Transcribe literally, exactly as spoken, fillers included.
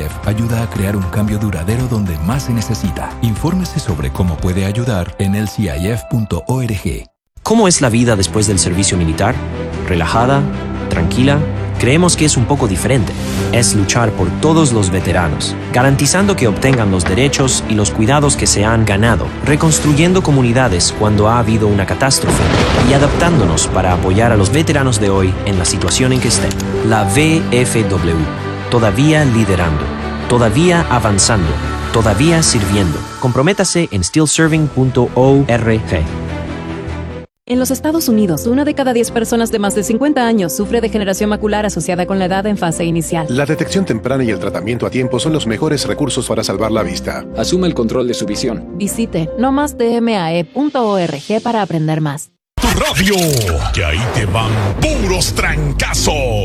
F ayuda a crear un cambio duradero donde más se necesita. Infórmese sobre cómo puede ayudar en L C I F punto org. ¿Cómo es la vida después del servicio militar? ¿Relajada? ¿Tranquila? Creemos que es un poco diferente. Es luchar por todos los veteranos, garantizando que obtengan los derechos y los cuidados que se han ganado, reconstruyendo comunidades cuando ha habido una catástrofe y adaptándonos para apoyar a los veteranos de hoy en la situación en que estén. La V F W, todavía liderando, todavía avanzando, todavía sirviendo. Comprométase en still serving punto org. En los Estados Unidos, una de cada diez personas de más de cincuenta años sufre degeneración macular asociada con la edad en fase inicial. La detección temprana y el tratamiento a tiempo son los mejores recursos para salvar la vista. Asuma el control de su visión. Visite no más d m a e punto org para aprender más. Tu radio, que ahí te van puros trancazos.